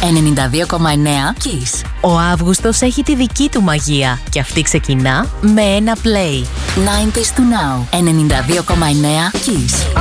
92,9 Kiss. Ο Αύγουστος έχει τη δική του μαγεία και αυτή ξεκινά με ένα play. 90s to now. 92,9 Kiss.